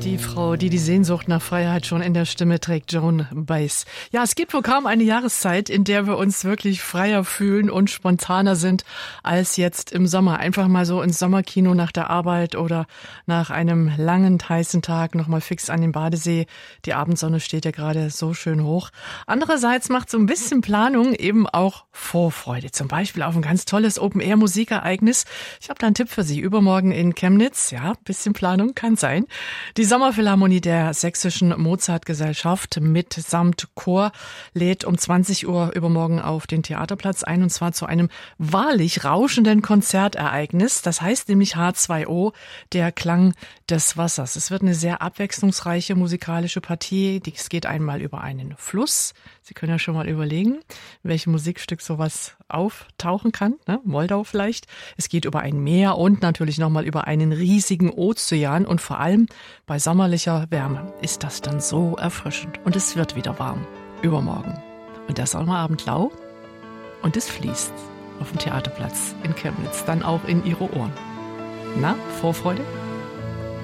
Die Frau, die Sehnsucht nach Freiheit schon in der Stimme trägt, Joan Baez. Ja, es gibt wohl kaum eine Jahreszeit, in der wir uns wirklich freier fühlen und spontaner sind als jetzt im Sommer. Einfach mal so ins Sommerkino nach der Arbeit oder nach einem langen, heißen Tag nochmal fix an den Badesee. Die Abendsonne steht ja gerade so schön hoch. Andererseits macht so ein bisschen Planung eben auch Vorfreude. Zum Beispiel auf ein ganz tolles Open-Air-Musikereignis. Ich habe da einen Tipp für Sie. Übermorgen in Chemnitz. Ja, bisschen Planung kann sein. Die Sommerphilharmonie der Sächsischen Mozartgesellschaft mitsamt Chor lädt um 20 Uhr übermorgen auf den Theaterplatz ein, und zwar zu einem wahrlich rauschenden Konzertereignis. Das heißt nämlich H2O, der Klang des Wassers. Es wird eine sehr abwechslungsreiche musikalische Partie. Es geht einmal über einen Fluss. Sie können ja schon mal überlegen, welches Musikstück sowas auftauchen kann, ne? Moldau vielleicht. Es geht über ein Meer und natürlich nochmal über einen riesigen Ozean, und vor allem bei sommerlicher Wärme ist das dann so erfrischend. Und es wird wieder warm, übermorgen. Und der Sommerabend lau und es fließt auf dem Theaterplatz in Chemnitz, dann auch in Ihre Ohren. Na, Vorfreude?